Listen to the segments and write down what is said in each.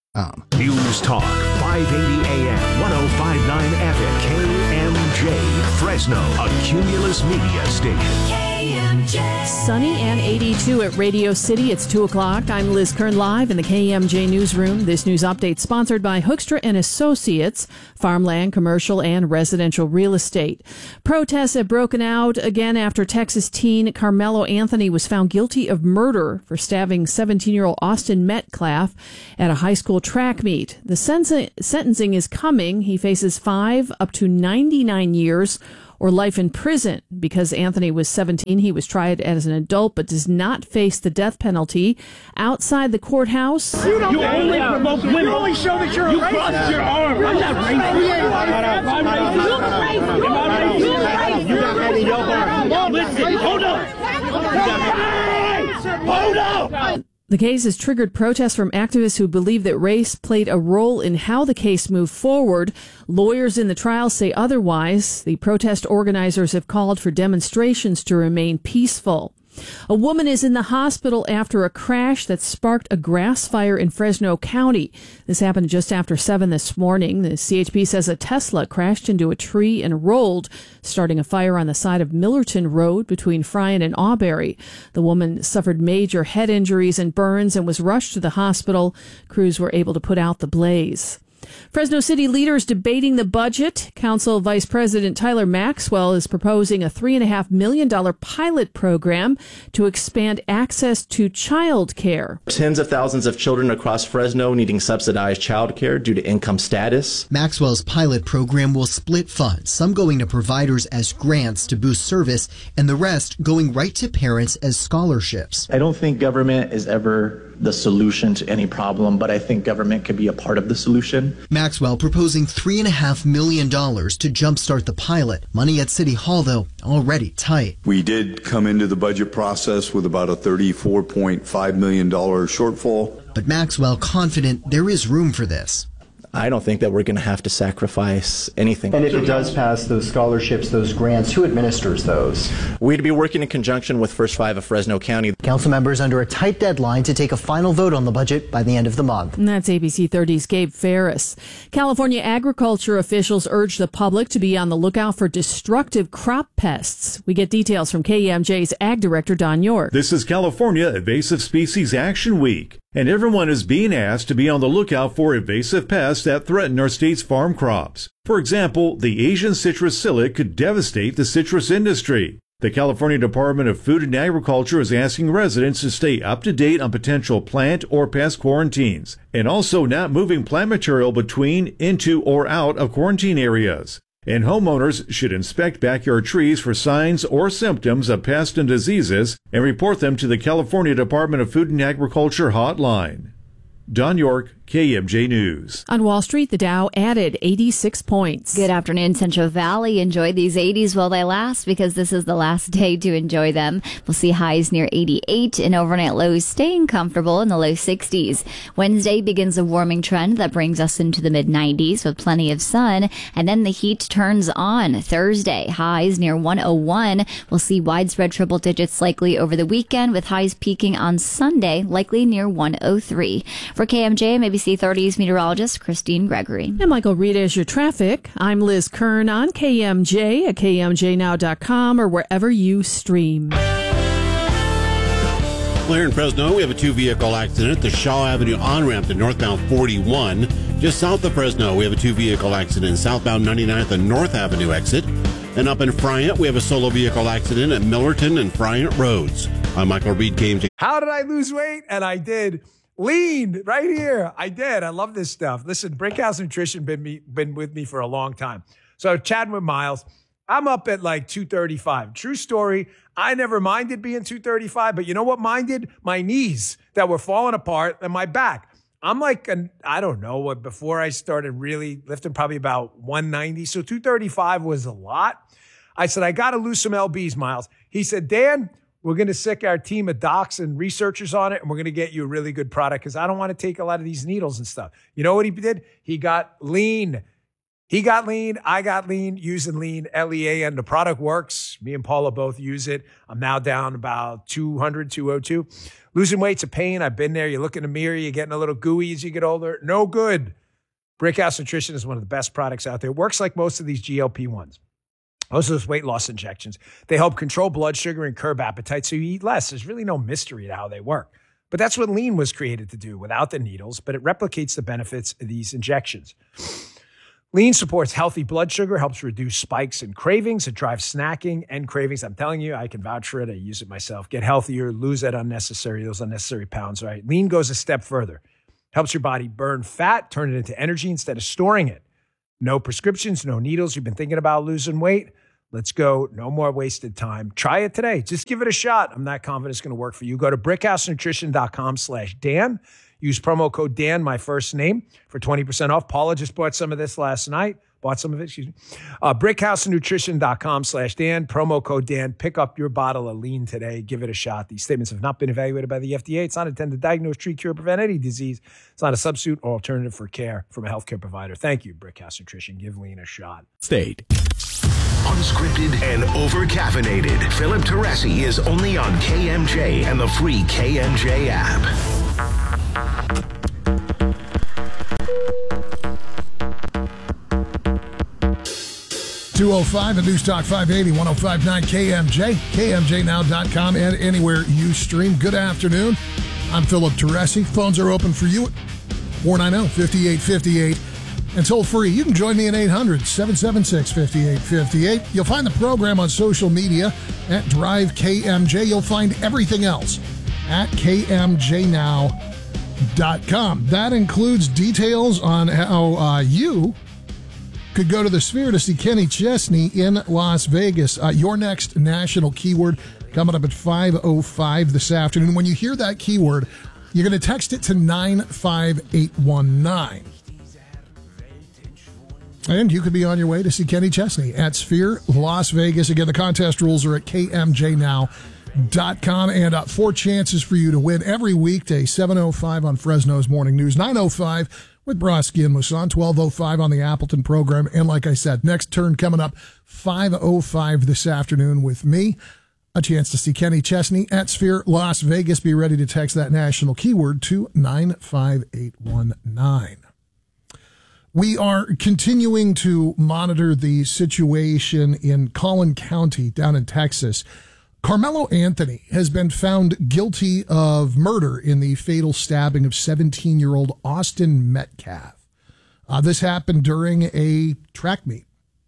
News Talk 580 AM 1059 FM KMJ Fresno, a Cumulus Media station. Sunny and 82 at Radio City. It's 2 o'clock. I'm Liz Kern, live in the KMJ newsroom. This news update sponsored by Hoekstra and Associates, farmland, commercial, and residential real estate. Protests have broken out again after Texas teen Carmelo Anthony was found guilty of murder for stabbing 17-year-old Austin Metcalf at a high school track meet. The sentencing is coming. He faces 5 up to 99 years or life in prison. Because Anthony was 17, he was tried as an adult but does not face the death penalty. Outside the courthouse, You only provoke women. You only show that you're a racist. You crossed your arm. I'm not racist. You got that in your arm. Listen, hold up. Hold up. the case has triggered protests from activists who believe that race played a role in how the case moved forward. Lawyers in the trial say otherwise. The protest organizers have called for demonstrations to remain peaceful. A woman is in the hospital after a crash that sparked a grass fire in Fresno County. This happened just after 7 this morning. The CHP says a Tesla crashed into a tree and rolled, starting a fire on the side of Millerton Road between Friant and Auberry. The woman suffered major head injuries and burns and was rushed to the hospital. Crews were able to put out the blaze. Fresno City leaders debating the budget. Council Vice President Tyler Maxwell is proposing a $3.5 million pilot program to expand access to child care. Tens of thousands of children across Fresno needing subsidized child care due to income status. Maxwell's pilot program will split funds, some going to providers as grants to boost service, and the rest going right to parents as scholarships. I don't think government is ever the solution to any problem, but I think government could be a part of the solution. Maxwell proposing $3.5 million to jumpstart the pilot. Money at City Hall, though, already tight. We did come into the budget process with about a $34.5 million shortfall. But Maxwell confident there is room for this. I don't think that we're going to have to sacrifice anything. And if it does pass those scholarships, those grants, who administers those? We'd be working in conjunction with First Five of Fresno County. Council members under a tight deadline to take a final vote on the budget by the end of the month. And that's ABC 30's Gabe Ferris. California agriculture officials urge the public to be on the lookout for destructive crop pests. We get details from KEMJ's Ag Director Don York. This is California Invasive Species Action Week, and everyone is being asked to be on the lookout for invasive pests that threaten our state's farm crops. For example, the Asian citrus psyllid could devastate the citrus industry. The California Department of Food and Agriculture is asking residents to stay up to date on potential plant or pest quarantines, and also not moving plant material between, into, or out of quarantine areas. And homeowners should inspect backyard trees for signs or symptoms of pests and diseases and report them to the California Department of Food and Agriculture hotline. Don York, KMJ News. On Wall Street, the Dow added 86 points. Good afternoon, Central Valley. Enjoy these 80s while they last, because this is the last day to enjoy them. We'll see highs near 88 and overnight lows staying comfortable in the low 60s. Wednesday begins a warming trend that brings us into the mid-90s with plenty of sun, and then the heat turns on. Thursday, highs near 101. We'll see widespread triple digits likely over the weekend, with highs peaking on Sunday, likely near 103. For KMJ, I'm ABC 30's meteorologist Christine Gregory. And Michael Reed is your traffic. I'm Liz Kern on KMJ at KMJNow.com or wherever you stream. Well, here in Fresno, we have a two-vehicle accident at the Shaw Avenue on-ramp to northbound 41. Just south of Fresno, we have a two-vehicle accident southbound 99 at the North Avenue exit. And up in Friant, we have a solo vehicle accident at Millerton and Friant Roads. I'm Michael Reed, KMJ. How did I lose weight? And I did. Lean right here. I did. I love this stuff. Listen, Brickhouse Nutrition been with me for a long time. So chatting with Miles, I'm up at like 235. True story. I never minded being 235, but you know what minded? My knees that were falling apart and my back. I'm like, I don't know what, before I started really lifting, probably about 190. So 235 was a lot. I said, I got to lose some LBs, Miles. He said, Dan, we're going to sick our team of docs and researchers on it, and we're going to get you a really good product because I don't want to take a lot of these needles and stuff. You know what he did? He got lean. He got lean. I got lean using lean, LEAN. The product works. Me and Paula both use it. I'm now down about 200, 202. Losing weight's a pain. I've been there. You look in the mirror, you're getting a little gooey as you get older. No good. Brickhouse Nutrition is one of the best products out there. It works like most of these GLP-1s. Most of those weight loss injections. They help control blood sugar and curb appetite so you eat less. There's really no mystery to how they work. But that's what lean was created to do without the needles, but it replicates the benefits of these injections. Lean supports healthy blood sugar, helps reduce spikes and cravings. It drives snacking and cravings. I'm telling you, I can vouch for it. I use it myself. Get healthier, lose those unnecessary pounds, right? Lean goes a step further. Helps your body burn fat, turn it into energy instead of storing it. No prescriptions, no needles. You've been thinking about losing weight? Let's go. No more wasted time. Try it today. Just give it a shot. I'm not confident it's going to work for you. Go to brickhousenutrition.com/Dan. Use promo code Dan, my first name, for 20% off. Paula just bought some of this last night. Brickhousenutrition.com/Dan. Promo code Dan. Pick up your bottle of lean today. Give it a shot. These statements have not been evaluated by the FDA. It's not intended to diagnose, treat, cure, prevent any disease. It's not a substitute or alternative for care from a healthcare provider. Thank you, Brickhouse Nutrition. Give lean a shot. State. Unscripted and over-caffeinated. Philip Teresi is only on KMJ and the free KMJ app. 205 and News Talk 580, 105.9 KMJ, KMJnow.com, and anywhere you stream. Good afternoon. I'm Philip Teresi. Phones are open for you at 490-5858 and toll free. You can join me at 800-776-5858. You'll find the program on social media at Drive KMJ. You'll find everything else at KMJnow.com. That includes details on how you could go to the Sphere to see Kenny Chesney in Las Vegas. Your next national keyword coming up at 5:05 this afternoon. When you hear that keyword, you're going to text it to 95819. And you could be on your way to see Kenny Chesney at Sphere Las Vegas. Again, the contest rules are at KMJnow.com, and 4 chances for you to win every weekday, 7:05 on Fresno's Morning News, 9:05 with Broski and Musan, 12:05 on the Appleton program. And like I said, next turn coming up 5:05 this afternoon with me. A chance to see Kenny Chesney at Sphere Las Vegas. Be ready to text that national keyword to 95819. We are continuing to monitor the situation in Collin County down in Texas. Carmelo Anthony has been found guilty of murder in the fatal stabbing of 17-year-old Austin Metcalf. This happened during a track meet.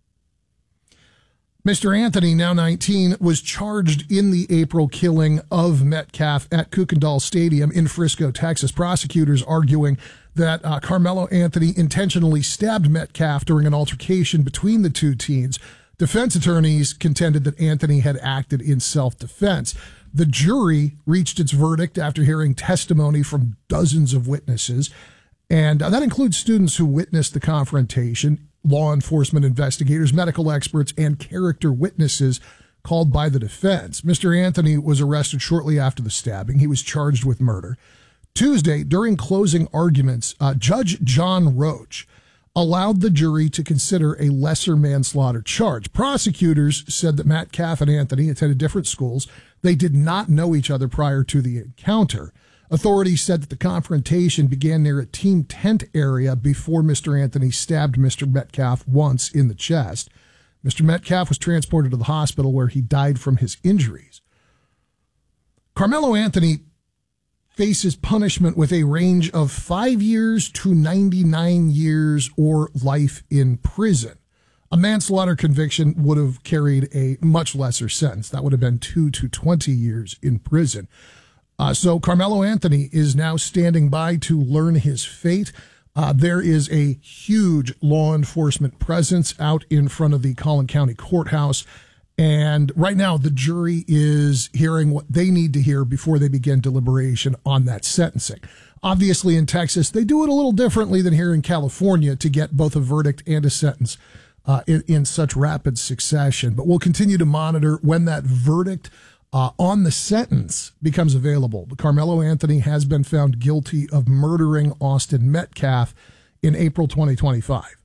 Mr. Anthony, now 19, was charged in the April killing of Metcalf at Kukendall Stadium in Frisco, Texas. Prosecutors arguing that Carmelo Anthony intentionally stabbed Metcalf during an altercation between the two teens. Defense attorneys contended that Anthony had acted in self-defense. The jury reached its verdict after hearing testimony from dozens of witnesses, and that includes students who witnessed the confrontation, law enforcement investigators, medical experts, and character witnesses called by the defense. Mr. Anthony was arrested shortly after the stabbing. He was charged with murder. Tuesday, during closing arguments, Judge John Roach allowed the jury to consider a lesser manslaughter charge. Prosecutors said that Metcalf and Anthony attended different schools. They did not know each other prior to the encounter. Authorities said that the confrontation began near a team tent area before Mr. Anthony stabbed Mr. Metcalf once in the chest. Mr. Metcalf was transported to the hospital where he died from his injuries. Carmelo Anthony faces punishment with a range of 5 years to 99 years or life in prison. A manslaughter conviction would have carried a much lesser sentence. That would have been 2 to 20 years in prison. So Carmelo Anthony is now standing by to learn his fate. There is a huge law enforcement presence out in front of the Collin County Courthouse. And right now, the jury is hearing what they need to hear before they begin deliberation on that sentencing. Obviously, in Texas, they do it a little differently than here in California to get both a verdict and a sentence in such rapid succession. But we'll continue to monitor when that verdict on the sentence becomes available. Carmelo Anthony has been found guilty of murdering Austin Metcalf in April 2025.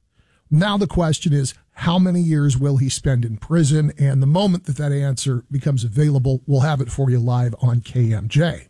Now the question is, how many years will he spend in prison? And the moment that that answer becomes available, we'll have it for you live on KMJ.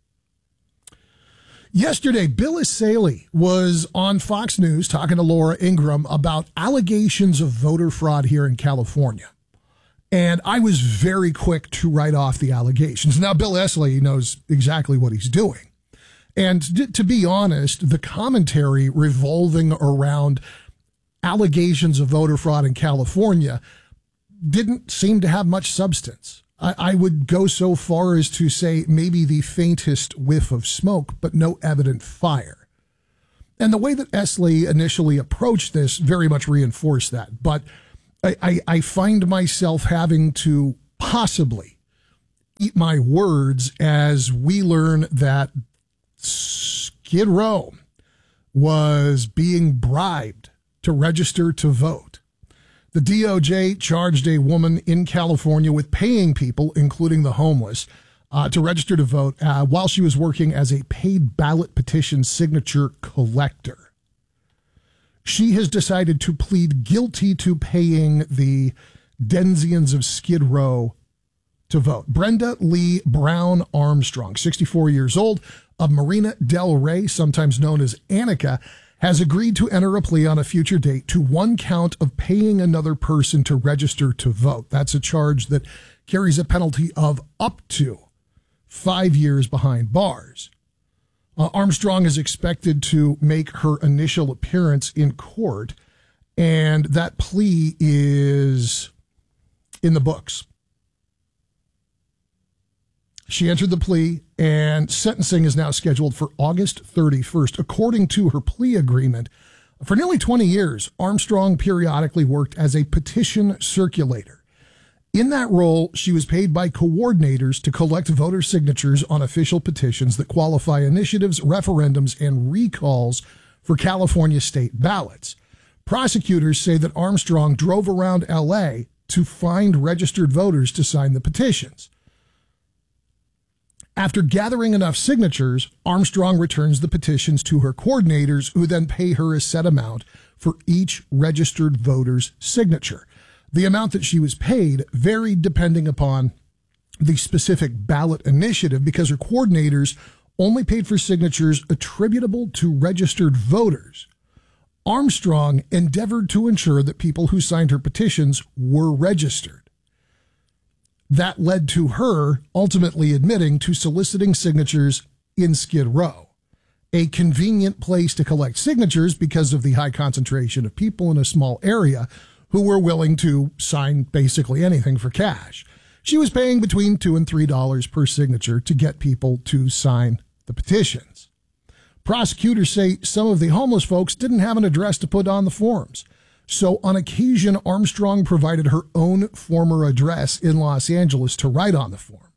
Yesterday, Bill Essayli was on Fox News talking to Laura Ingraham about allegations of voter fraud here in California. And I was very quick to write off the allegations. Now, Bill Essayli knows exactly what he's doing. And to be honest, the commentary revolving around allegations of voter fraud in California didn't seem to have much substance. I would go so far as to say maybe the faintest whiff of smoke, but no evident fire. And the way that Essayli initially approached this very much reinforced that. But I find myself having to possibly eat my words as we learn that Skid Row was being bribed to register to vote. The DOJ charged a woman in California with paying people, including the homeless, to register to vote while she was working as a paid ballot petition signature collector. She has decided to plead guilty to paying the denizens of Skid Row to vote. Brenda Lee Brown Armstrong, 64 years old, of Marina Del Rey, sometimes known as Annika, has agreed to enter a plea on a future date to one count of paying another person to register to vote. That's a charge that carries a penalty of up to 5 years behind bars. Armstrong is expected to make her initial appearance in court, and that plea is in the books. She entered the plea, and sentencing is now scheduled for August 31st. According to her plea agreement, for nearly 20 years, Armstrong periodically worked as a petition circulator. In that role, she was paid by coordinators to collect voter signatures on official petitions that qualify initiatives, referendums, and recalls for California state ballots. Prosecutors say that Armstrong drove around L.A. to find registered voters to sign the petitions. After gathering enough signatures, Armstrong returns the petitions to her coordinators, who then pay her a set amount for each registered voter's signature. The amount that she was paid varied depending upon the specific ballot initiative, because her coordinators only paid for signatures attributable to registered voters. Armstrong endeavored to ensure that people who signed her petitions were registered. That led to her ultimately admitting to soliciting signatures in Skid Row, a convenient place to collect signatures because of the high concentration of people in a small area who were willing to sign basically anything for cash. She was paying between $2 and $3 per signature to get people to sign the petitions. Prosecutors say some of the homeless folks didn't have an address to put on the forms. So on occasion, Armstrong provided her own former address in Los Angeles to write on the form.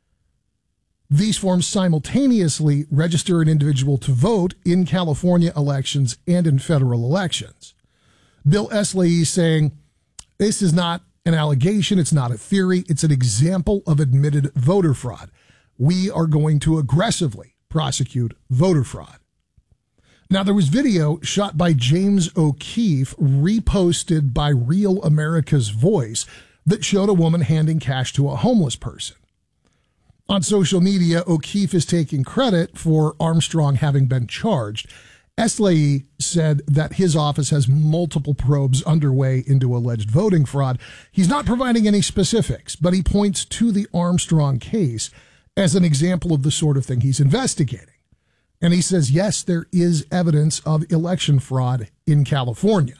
These forms simultaneously register an individual to vote in California elections and in federal elections. Bill Essayli is saying this is not an allegation, it's not a theory, it's an example of admitted voter fraud. We are going to aggressively prosecute voter fraud. Now, there was video shot by James O'Keefe, reposted by Real America's Voice, that showed a woman handing cash to a homeless person. On social media, O'Keefe is taking credit for Armstrong having been charged. Essayli said that his office has multiple probes underway into alleged voting fraud. He's not providing any specifics, but he points to the Armstrong case as an example of the sort of thing he's investigating. And he says, yes, there is evidence of election fraud in California.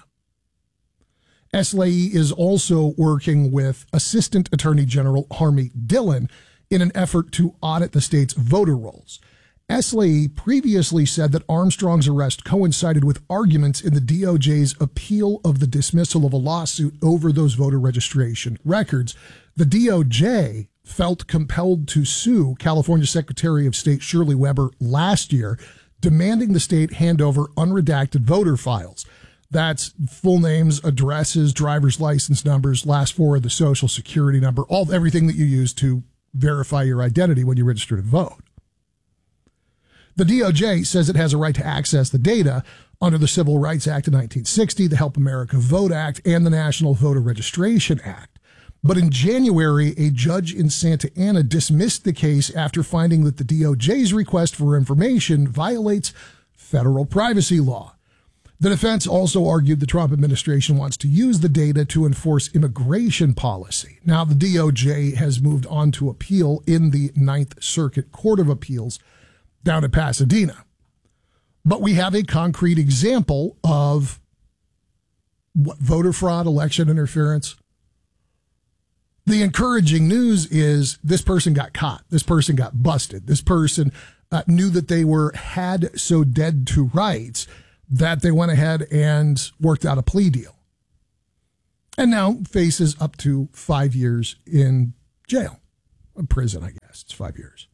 Essayli is also working with Assistant Attorney General Harmeet Dillon in an effort to audit the state's voter rolls. Essayli previously said that Armstrong's arrest coincided with arguments in the DOJ's appeal of the dismissal of a lawsuit over those voter registration records. The DOJ felt compelled to sue California Secretary of State Shirley Weber last year, demanding the state hand over unredacted voter files. That's full names, addresses, driver's license numbers, last four of the social security number, everything that you use to verify your identity when you register to vote. The DOJ says it has a right to access the data under the Civil Rights Act of 1960, the Help America Vote Act, and the National Voter Registration Act. But in January, a judge in Santa Ana dismissed the case after finding that the DOJ's request for information violates federal privacy law. The defense also argued the Trump administration wants to use the data to enforce immigration policy. Now, the DOJ has moved on to appeal in the Ninth Circuit Court of Appeals down at Pasadena. But we have a concrete example of what voter fraud, election interference. The encouraging news is this person got caught. This person got busted. This person knew that they had so dead to rights that they went ahead and worked out a plea deal. And now faces up to 5 years in jail. Prison, I guess. It's 5 years.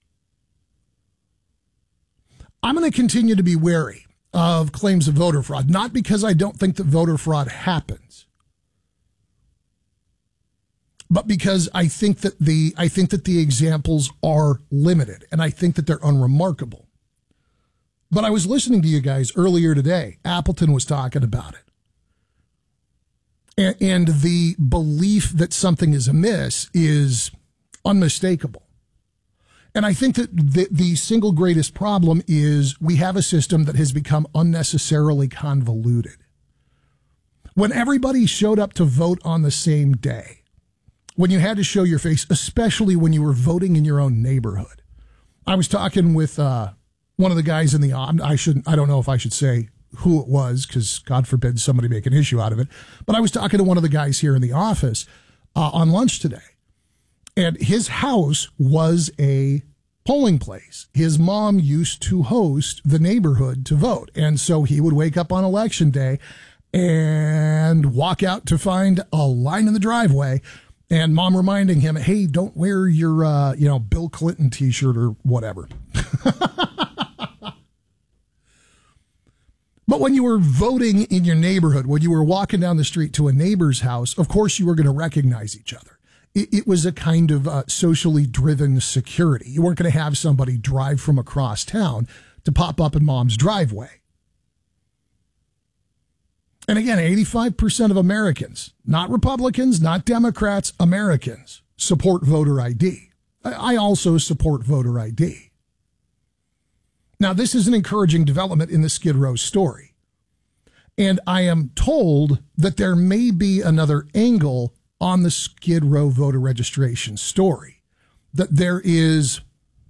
I'm going to continue to be wary of claims of voter fraud, not because I don't think that voter fraud happens, but because I think that the examples are limited and I think that they're unremarkable. But I was listening to you guys earlier today. Appleton was talking about it. And the belief that something is amiss is unmistakable. And I think that the single greatest problem is we have a system that has become unnecessarily convoluted. When everybody showed up to vote on the same day, when you had to show your face, especially when you were voting in your own neighborhood. I was talking with one of the guys in the, I don't know if I should say who it was, because God forbid somebody make an issue out of it. But I was talking to one of the guys here in the office on lunch today. And his house was a polling place. His mom used to host the neighborhood to vote. And so he would wake up on election day and walk out to find a line in the driveway and mom reminding him, hey, don't wear your, Bill Clinton t-shirt or whatever. But when you were voting in your neighborhood, when you were walking down the street to a neighbor's house, of course you were going to recognize each other. It was a kind of socially driven security. You weren't going to have somebody drive from across town to pop up in mom's driveway. And again, 85% of Americans, not Republicans, not Democrats, Americans, support voter ID. I also support voter ID. Now, this is an encouraging development in the Skid Row story. And I am told that there may be another angle on the Skid Row voter registration story. That there is,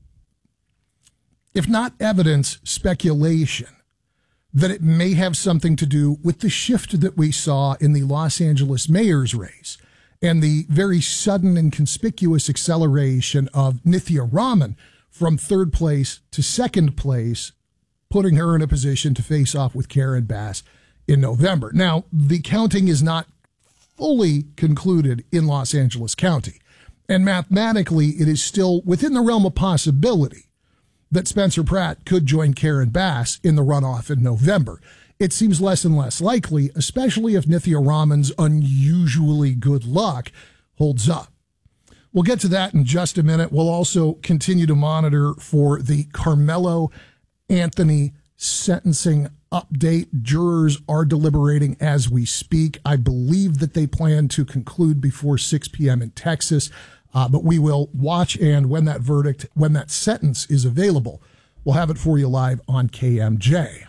if not evidence, speculation that it may have something to do with the shift that we saw in the Los Angeles mayor's race and the very sudden and conspicuous acceleration of Nithya Raman from third place to second place, putting her in a position to face off with Karen Bass in November. Now, the counting is not fully concluded in Los Angeles County, and mathematically it is still within the realm of possibility that Spencer Pratt could join Karen Bass in the runoff in November. It seems less and less likely, especially if Nithya Raman's unusually good luck holds up. We'll get to that in just a minute. We'll also continue to monitor for the Carmelo Anthony sentencing update. Jurors are deliberating as we speak. I believe that they plan to conclude before 6 p.m. in Texas. But we will watch, and when that sentence is available, we'll have it for you live on KMJ.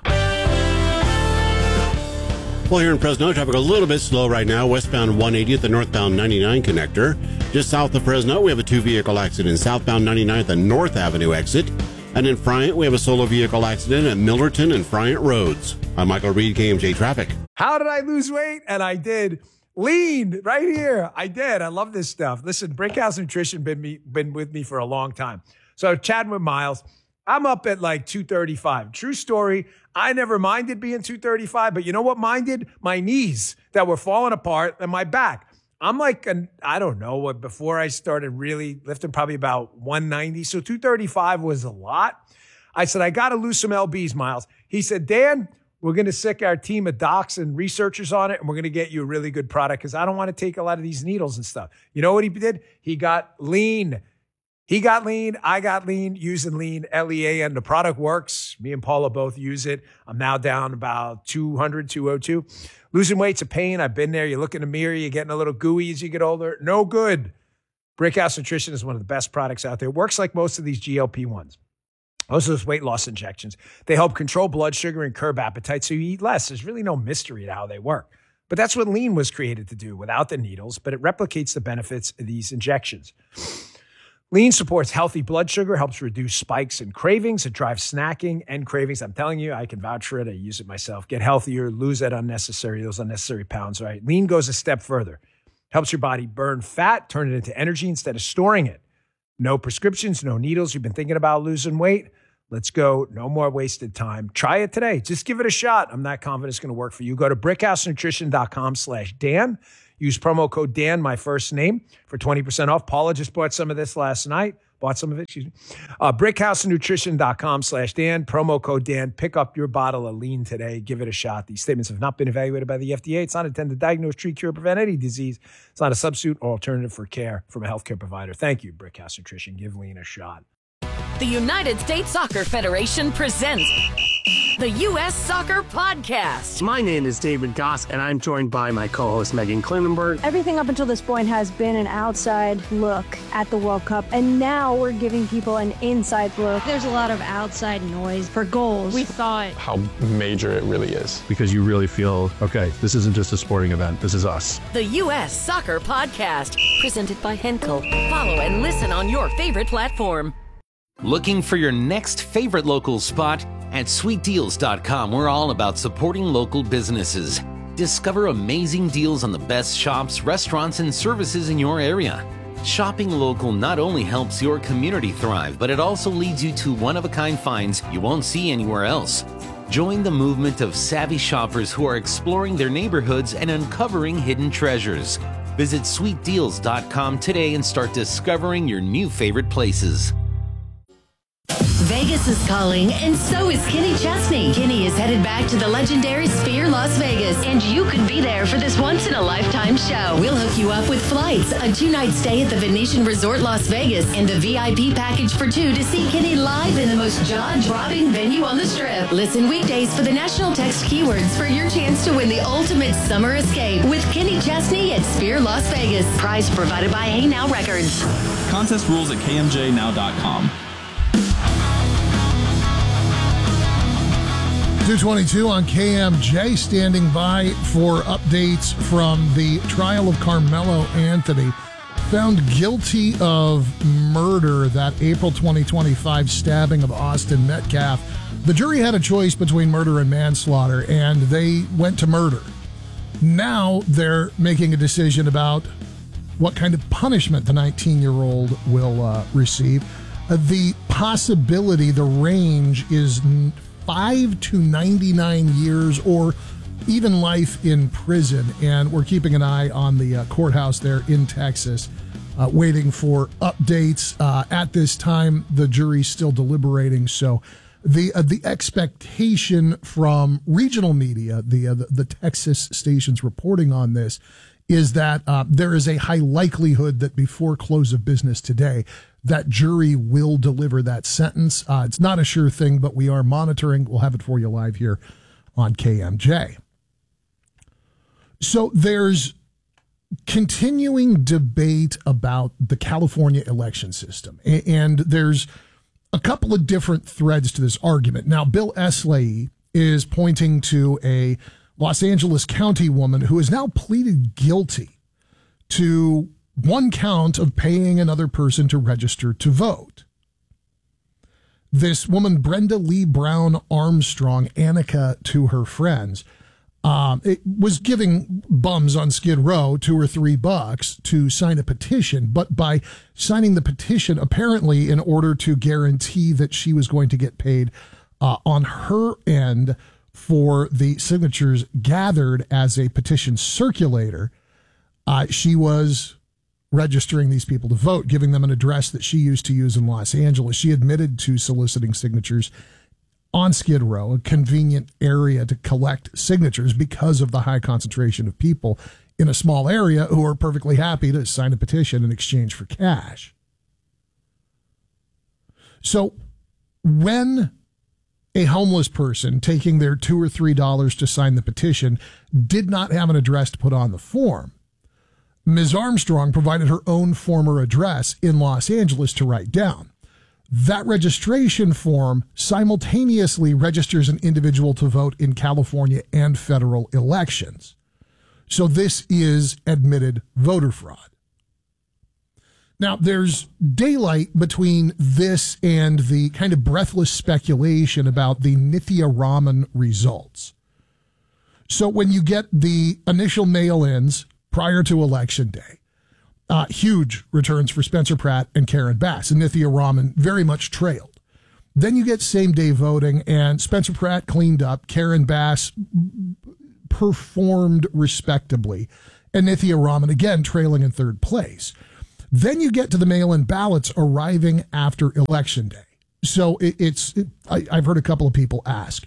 Well, here in Fresno, traffic a little bit slow right now. Westbound 180 at the northbound 99 connector. Just south of Fresno, we have a two-vehicle accident. Southbound 99 at the North Avenue exit. And in Friant, we have a solo vehicle accident at Millerton and Friant Roads. I'm Michael Reed, KMJ Traffic. How did I lose weight? And I did. Lean right here. I did. I love this stuff. Listen, Brickhouse Nutrition been with me for a long time. So chatting with Miles, I'm up at like 235. True story. I never minded being 235, but you know what minded? My knees that were falling apart and my back. I'm like, I don't know what, before I started really lifting, probably about 190. So 235 was a lot. I said, I got to lose some LBs, Miles. He said, Dan, we're going to sick our team of docs and researchers on it, and we're going to get you a really good product because I don't want to take a lot of these needles and stuff. You know what he did? He got lean. He got lean. I got lean using lean, LEAN. The product works. Me and Paula both use it. I'm now down about 200, 202. Losing weight's a pain. I've been there. You look in the mirror, you're getting a little gooey as you get older. No good. Brickhouse Nutrition is one of the best products out there. It works like most of these GLP-1s. Most of those weight loss injections. They help control blood sugar and curb appetite so you eat less. There's really no mystery to how they work. But that's what lean was created to do without the needles, but it replicates the benefits of these injections. Lean supports healthy blood sugar, helps reduce spikes and cravings. It drives snacking and cravings. I'm telling you, I can vouch for it. I use it myself. Get healthier, lose those unnecessary pounds, right? Lean goes a step further. Helps your body burn fat, turn it into energy instead of storing it. No prescriptions, no needles. You've been thinking about losing weight? Let's go. No more wasted time. Try it today. Just give it a shot. I'm not confident it's going to work for you. Go to brickhousenutrition.com/Dan. Use promo code Dan, my first name, for 20% off. Paula just bought some of this last night. Brickhousenutrition.com/Dan. Promo code Dan. Pick up your bottle of lean today. Give it a shot. These statements have not been evaluated by the FDA. It's not intended to diagnose, treat, cure, or prevent any disease. It's not a substitute or alternative for care from a healthcare provider. Thank you, Brickhouse Nutrition. Give lean a shot. The United States Soccer Federation presents the U.S. Soccer Podcast. My name is David Goss, and I'm joined by my co-host Megan Klinenberg. Everything up until this point has been an outside look at the World Cup, and now we're giving people an inside look. There's a lot of outside noise for goals. We thought how major it really is. Because you really feel, okay, this isn't just a sporting event, this is us. The U.S. Soccer Podcast, presented by Henkel. Follow and listen on your favorite platform. Looking for your next favorite local spot? At sweetdeals.com, we're all about supporting local businesses. Discover amazing deals on the best shops, restaurants, and services in your area. Shopping local not only helps your community thrive, but it also leads you to one-of-a-kind finds you won't see anywhere else. Join the movement of savvy shoppers who are exploring their neighborhoods and uncovering hidden treasures. Visit sweetdeals.com today and start discovering your new favorite places. Vegas is calling, and so is Kenny Chesney. Kenny is headed back to the legendary Sphere Las Vegas, and you could be there for this once-in-a-lifetime show. We'll hook you up with flights, a 2-night stay at the Venetian Resort Las Vegas, and the VIP package for 2 to see Kenny live in the most jaw-dropping venue on the Strip. Listen weekdays for the national text keywords for your chance to win the ultimate summer escape with Kenny Chesney at Sphere Las Vegas. Prize provided by Hey Now Records. Contest rules at kmjnow.com. 222 on KMJ, standing by for updates from the trial of Carmelo Anthony. Found guilty of murder, that April 2025 stabbing of Austin Metcalf. The jury had a choice between murder and manslaughter, and they went to murder. Now they're making a decision about what kind of punishment the 19-year-old will receive. The possibility, the range is 5 to 99 years or even life in prison. And we're keeping an eye on the courthouse there in Texas, waiting for updates. At this time, the jury's still deliberating. So the expectation from regional media, the Texas stations reporting on this, is that there is a high likelihood that before close of business today, that jury will deliver that sentence. It's not a sure thing, but we are monitoring. We'll have it for you live here on KMJ. So there's continuing debate about the California election system, and there's a couple of different threads to this argument. Now, Bill Esley is pointing to a Los Angeles County woman who has now pleaded guilty to one count of paying another person to register to vote. This woman, Brenda Lee Brown Armstrong, Annika to her friends, it was giving bums on Skid Row $2 or $3 to sign a petition, but by signing the petition, apparently in order to guarantee that she was going to get paid on her end for the signatures gathered as a petition circulator, she was registering these people to vote, giving them an address that she used to use in Los Angeles. She admitted to soliciting signatures on Skid Row, a convenient area to collect signatures because of the high concentration of people in a small area who are perfectly happy to sign a petition in exchange for cash. So when a homeless person taking their $2 or $3 to sign the petition did not have an address to put on the form, Ms. Armstrong provided her own former address in Los Angeles to write down. That registration form simultaneously registers an individual to vote in California and federal elections. So this is admitted voter fraud. Now, there's daylight between this and the kind of breathless speculation about the Nithya Raman results. So when you get the initial mail-ins prior to Election Day, huge returns for Spencer Pratt and Karen Bass, and Nithya Raman very much trailed. Then you get same-day voting, and Spencer Pratt cleaned up, Karen Bass performed respectably, and Nithya Raman again trailing in third place. Then you get to the mail-in ballots arriving after Election Day. So I've heard a couple of people ask,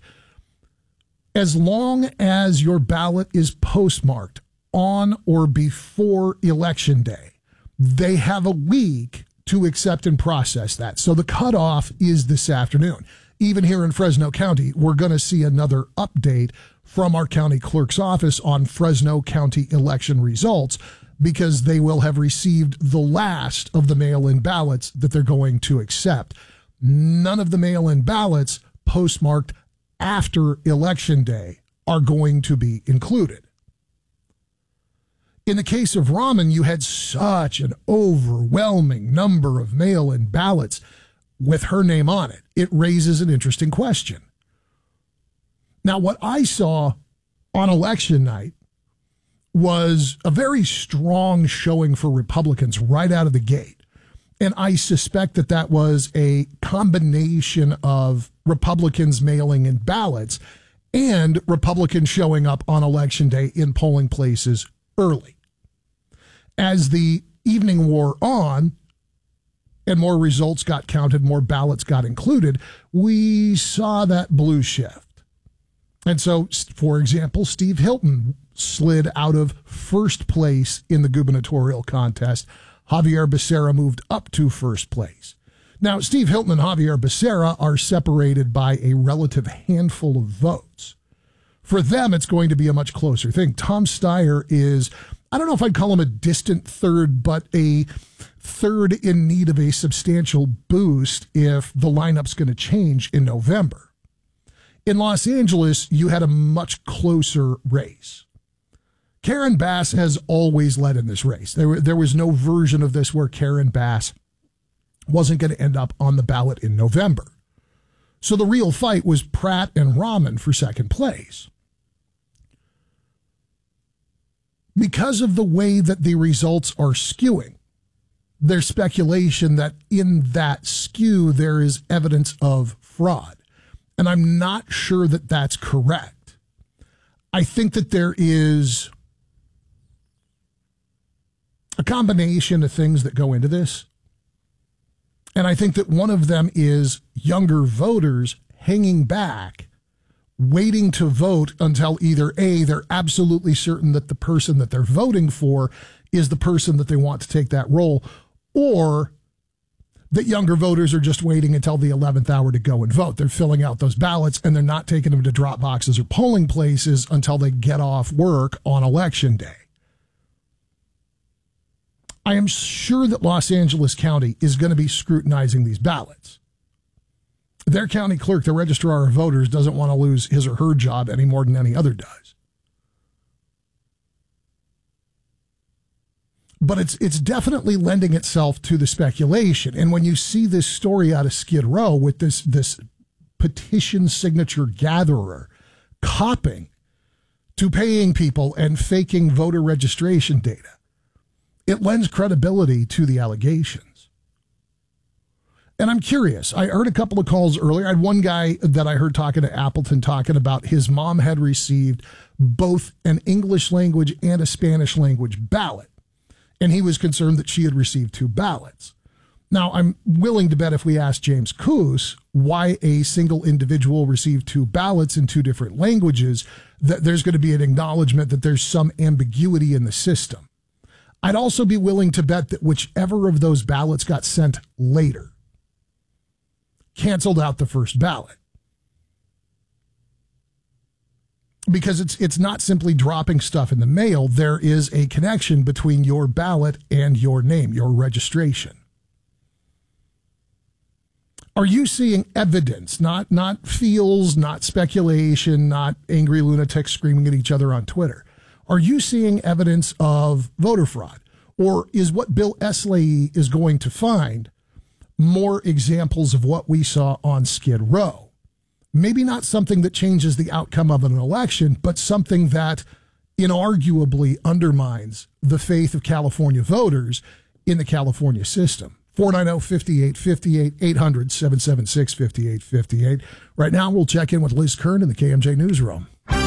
as long as your ballot is postmarked on or before Election Day, they have a week to accept and process that. So the cutoff is this afternoon. Even here in Fresno County, we're going to see another update from our county clerk's office on Fresno County election results, because they will have received the last of the mail-in ballots that they're going to accept. None of the mail-in ballots postmarked after Election Day are going to be included. In the case of Raman, you had such an overwhelming number of mail-in ballots with her name on it. It raises an interesting question. Now, what I saw on election night was a very strong showing for Republicans right out of the gate. And I suspect that that was a combination of Republicans mailing in ballots and Republicans showing up on Election Day in polling places early. As the evening wore on and more results got counted, more ballots got included, we saw that blue shift. And so, for example, Steve Hilton slid out of first place in the gubernatorial contest. Javier Becerra moved up to first place. Now, Steve Hilton and Javier Becerra are separated by a relative handful of votes. For them, it's going to be a much closer thing. Tom Steyer is, I don't know if I'd call him a distant third, but a third in need of a substantial boost if the lineup's going to change in November. In Los Angeles, you had a much closer race. Karen Bass has always led in this race. There was no version of this where Karen Bass wasn't going to end up on the ballot in November. So the real fight was Pratt and Raman for second place. Because of the way that the results are skewing, there's speculation that in that skew there is evidence of fraud. And I'm not sure that that's correct. I think that there is a combination of things that go into this. And I think that one of them is younger voters hanging back, waiting to vote until either A, they're absolutely certain that the person that they're voting for is the person that they want to take that role, or that younger voters are just waiting until the 11th hour to go and vote. They're filling out those ballots and they're not taking them to drop boxes or polling places until they get off work on Election Day. I am sure that Los Angeles County is going to be scrutinizing these ballots. Their county clerk, the registrar of voters, doesn't want to lose his or her job any more than any other does. But it's definitely lending itself to the speculation. And when you see this story out of Skid Row with this petition signature gatherer copping to paying people and faking voter registration data, it lends credibility to the allegations. And I'm curious. I heard a couple of calls earlier. I had one guy that I heard talking to Appleton talking about his mom had received both an English language and a Spanish language ballot. And he was concerned that she had received two ballots. Now, I'm willing to bet if we asked James Coos why a single individual received two ballots in two different languages, that there's going to be an acknowledgement that there's some ambiguity in the system. I'd also be willing to bet that whichever of those ballots got sent later, canceled out the first ballot. Because it's not simply dropping stuff in the mail. There is a connection between your ballot and your name, your registration. Are you seeing evidence, not feels, not speculation, not angry lunatics screaming at each other on Twitter? Are you seeing evidence of voter fraud? Or is what Bill Esley is going to find more examples of what we saw on Skid Row? Maybe not something that changes the outcome of an election, but something that inarguably undermines the faith of California voters in the California system. 490-5858, 800-776-5858. Right now, we'll check in with Liz Kern in the KMJ Newsroom.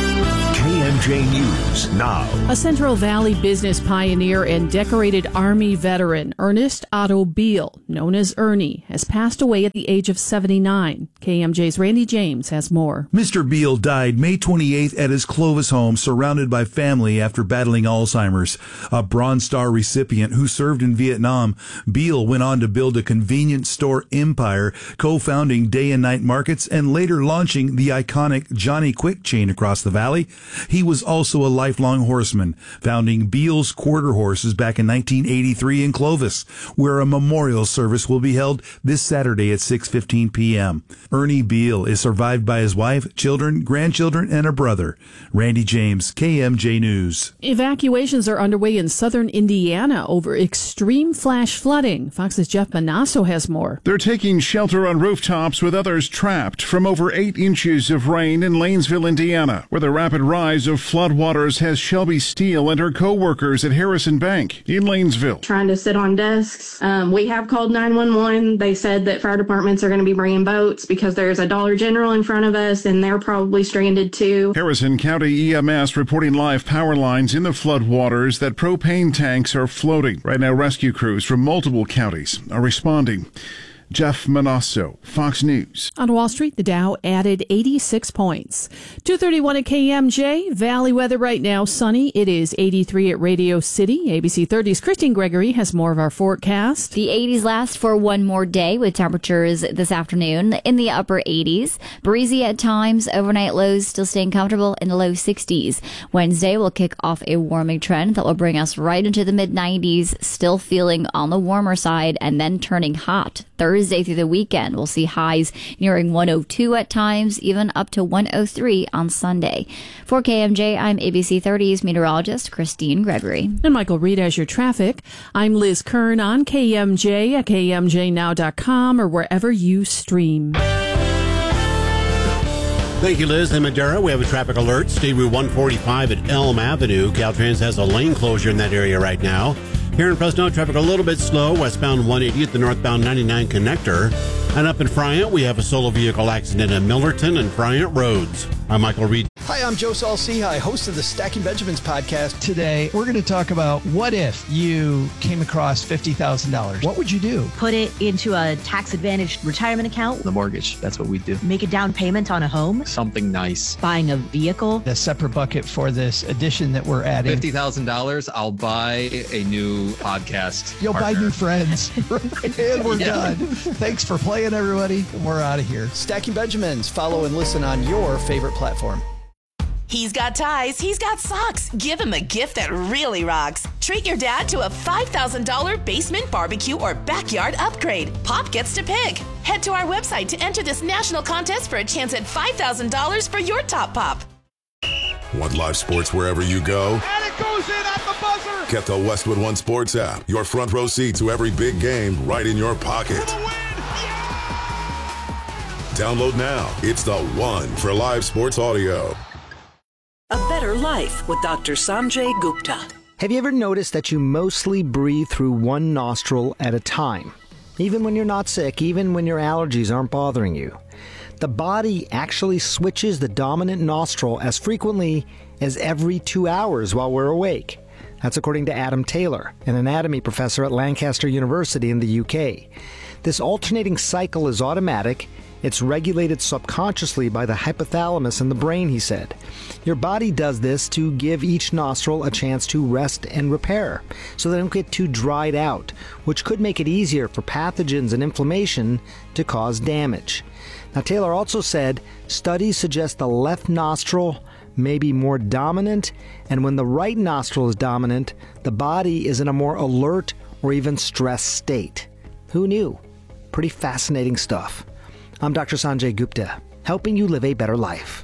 KMJ News now. A Central Valley business pioneer and decorated Army veteran, Ernest Otto Beal, known as Ernie, has passed away at the age of 79. KMJ's Randy James has more. Mr. Beal died May 28th at his Clovis home, surrounded by family after battling Alzheimer's. A Bronze Star recipient who served in Vietnam, Beal went on to build a convenience store empire, co-founding Day and Night Markets and later launching the iconic Johnny Quick chain across the valley. He was also a lifelong horseman, founding Beal's Quarter Horses back in 1983 in Clovis, where a memorial service will be held this Saturday at 6:15 p.m. Ernie Beal is survived by his wife, children, grandchildren, and a brother. Randy James, KMJ News. Evacuations are underway in southern Indiana over extreme flash flooding. Fox's Jeff Manasso has more. They're taking shelter on rooftops with others trapped from over 8 inches of rain in Lanesville, Indiana, where the rapid rise of floodwaters has Shelby Steele and her co-workers at Harrison Bank in Lanesville. Trying to sit on desks. We have called 911. They said that fire departments are going to be bringing boats because there's a Dollar General in front of us and they're probably stranded too. Harrison County EMS reporting live power lines in the floodwaters, that propane tanks are floating. Right now, rescue crews from multiple counties are responding. Jeff Manasso, Fox News. On Wall Street, the Dow added 86 points. 2:31 at KMJ. Valley weather right now, sunny. It is 83 at Radio City. ABC 30's Christine Gregory has more of our forecast. The 80s last for one more day with temperatures this afternoon in the upper 80s. Breezy at times. Overnight lows still staying comfortable in the low 60s. Wednesday will kick off a warming trend that will bring us right into the mid-90s, still feeling on the warmer side and then turning hot. Thursday through the weekend, we'll see highs nearing 102 at times, even up to 103 on Sunday. For KMJ, I'm ABC 30's meteorologist Christine Gregory. And Michael Reed has your traffic. I'm Liz Kern on KMJ at KMJNow.com or wherever you stream. Thank you, Liz. In Madera, we have a traffic alert. State Route 145 at Elm Avenue. Caltrans has a lane closure in that area right now. Here in Fresno, traffic a little bit slow, westbound 180 at the northbound 99 connector. And up in Friant, we have a solo vehicle accident at Millerton and Friant Roads. I'm Michael Reed. Hi, I'm Joe Saul-Sehy, host of the Stacking Benjamins podcast. Today, we're going to talk about what if you came across $50,000. What would you do? Put it into a tax-advantaged retirement account. The mortgage, that's what we do. Make a down payment on a home. Something nice. Buying a vehicle. A separate bucket for this addition that we're adding. $50,000, I'll buy a new podcast. You'll partner. buy new friends. And we're done. Thanks for playing, everybody. We're out of here. Stacking Benjamins. Follow and listen on your favorite platform. He's got ties, he's got socks. Give him a gift that really rocks. Treat your dad to a $5,000 basement barbecue or backyard upgrade. Pop gets to pick. Head to our website to enter this national contest for a chance at $5,000 for your top pop. Want live sports wherever you go? And it goes in at the buzzer! Get the Westwood One Sports app. Your front row seat to every big game right in your pocket. Download now. It's the one for live sports audio. A better life with Dr. Sanjay Gupta. Have you ever noticed that you mostly breathe through one nostril at a time? Even when you're not sick, even when your allergies aren't bothering you. The body actually switches the dominant nostril as frequently as every 2 hours while we're awake. That's according to Adam Taylor, an anatomy professor at Lancaster University in the UK. This alternating cycle is automatic It's regulated subconsciously by the hypothalamus in the brain, he said. Your body does this to give each nostril a chance to rest and repair, so they don't get too dried out, which could make it easier for pathogens and inflammation to cause damage. Now, Taylor also said studies suggest the left nostril may be more dominant, and when the right nostril is dominant, the body is in a more alert or even stressed state. Who knew? Pretty fascinating stuff. I'm Dr. Sanjay Gupta, helping you live a better life.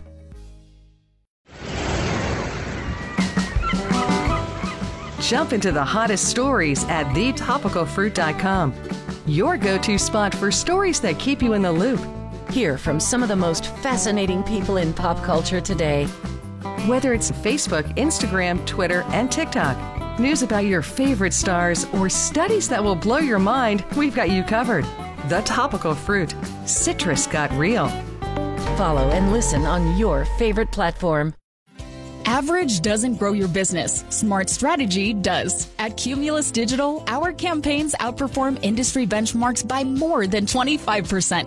Jump into the hottest stories at thetopicalfruit.com. Your go-to spot for stories that keep you in the loop. Hear from some of the most fascinating people in pop culture today. Whether it's Facebook, Instagram, Twitter, and TikTok, news about your favorite stars, or studies that will blow your mind, we've got you covered. The Topical Fruit. Citrus got real. Follow and listen on your favorite platform. Average doesn't grow your business. Smart strategy does. At Cumulus Digital, our campaigns outperform industry benchmarks by more than 25%.